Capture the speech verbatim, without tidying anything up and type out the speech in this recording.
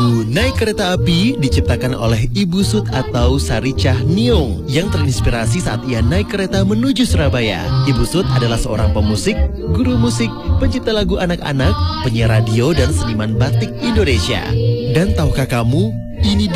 Lagu Naik Kereta Api diciptakan oleh Ibu Sud atau Saricah Niung yang terinspirasi saat ia naik kereta menuju Surabaya. Ibu Sud adalah seorang pemusik, guru musik, pencipta lagu anak-anak, penyiar radio, dan seniman batik Indonesia. Dan tahukah kamu, ini